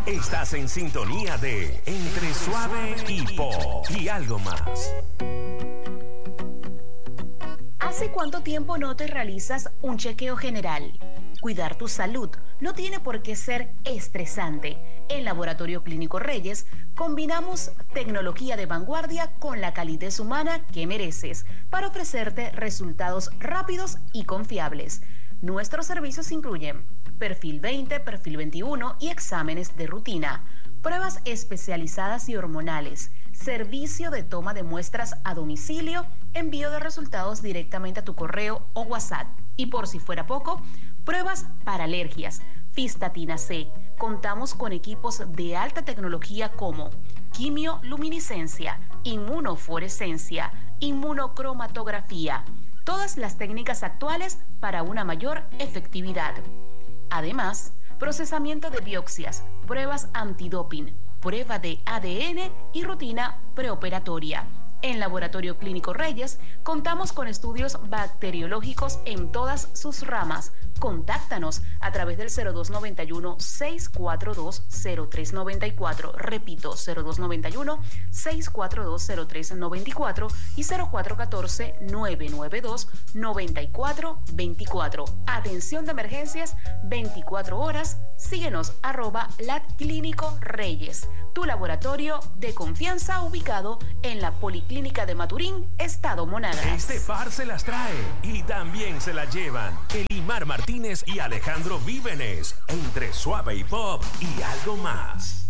Estás en sintonía de Entre Suave y Pop y algo más. ¿Hace cuánto tiempo no te realizas un chequeo general? Cuidar tu salud no tiene por qué ser estresante. En Laboratorio Clínico Reyes combinamos tecnología de vanguardia con la calidez humana que mereces para ofrecerte resultados rápidos y confiables. Nuestros servicios incluyen perfil 20, perfil 21 y exámenes de rutina, pruebas especializadas y hormonales, servicio de toma de muestras a domicilio, envío de resultados directamente a tu correo o WhatsApp. Y por si fuera poco, pruebas para alergias, Fistatina C. Contamos con equipos de alta tecnología como quimioluminiscencia, inmunofluorescencia, inmunocromatografía. Todas las técnicas actuales para una mayor efectividad. Además, procesamiento de biopsias, pruebas antidoping, prueba de ADN y rutina preoperatoria. En Laboratorio Clínico Reyes contamos con estudios bacteriológicos en todas sus ramas. Contáctanos a través del 0291-642-0394. Repito, 0291-642-0394 y 0414-992-9424. Atención de emergencias 24 horas. Síguenos @LabClínico Reyes, tu laboratorio de confianza ubicado en la Policlínica de Maturín, Estado Monagas. Este par se las trae y también se las llevan Elimar Martínez y Alejandro Vívenes, Entre Suave y Pop y algo más.